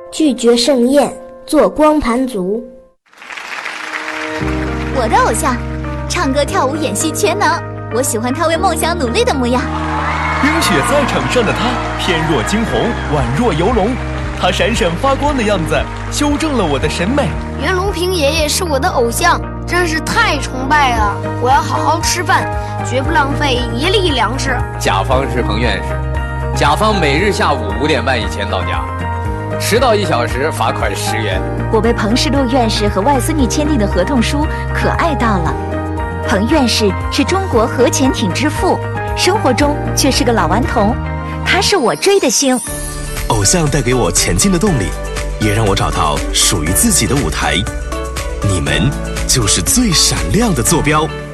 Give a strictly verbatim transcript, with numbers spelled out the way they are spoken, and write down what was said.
拒绝盛宴，做光盘族。 我的偶像，唱歌跳舞演戏全能，我喜欢他为梦想努力的模样。 冰雪赛场上的他，翩若惊鸿，宛若游龙，他闪闪发光的样子修正了我的审美。 袁隆平爷爷是我的偶像，真是太崇拜了！我要好好吃饭，绝不浪费一粒粮食。 甲方是彭院士，甲方每日下午五点半以前到家，迟到一小时罚款十元。 我被彭世禄院士和外孙女签订的合同书可爱到了。彭院士是中国核潜艇之父，生活中却是个老顽童，他是我追的星。 偶像带给我前进的动力，也让我找到属于自己的舞台。你们就是最闪亮的坐标。